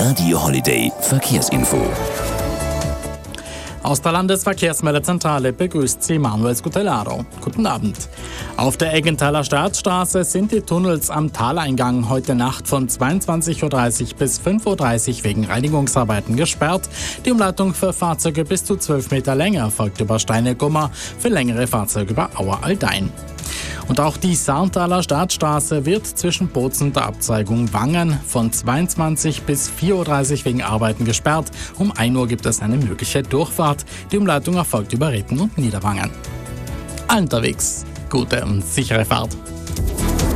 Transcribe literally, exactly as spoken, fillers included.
Radio Holiday Verkehrsinfo. Aus der Landesverkehrsmeldezentrale begrüßt Sie Manuel Scutellaro. Guten Abend. Auf der Eggenthaler Staatsstraße sind die Tunnels am Taleingang heute Nacht von zweiundzwanzig Uhr dreißig bis fünf Uhr dreißig wegen Reinigungsarbeiten gesperrt. Die Umleitung für Fahrzeuge bis zu zwölf Meter Länge erfolgt über Steine-Gummer, für längere Fahrzeuge über Auer-Aldein. Und auch die Sarntaler Staatsstraße wird zwischen Bozen der Abzweigung Wangen von zweiundzwanzig bis vier Uhr dreißig wegen Arbeiten gesperrt. Um ein Uhr gibt es eine mögliche Durchfahrt. Die Umleitung erfolgt über Ritten und Niederwangen. Allen unterwegs, gute und sichere Fahrt.